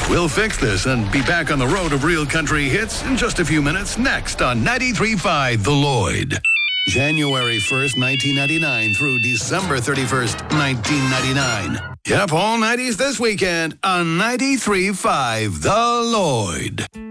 We'll fix this and be back on the road of real country hits in just a few minutes next on 93.5 The Lloyd. January 1st, 1999 through December 31st, 1999. Yep, all 90s this weekend on 93.5 The Lloyd.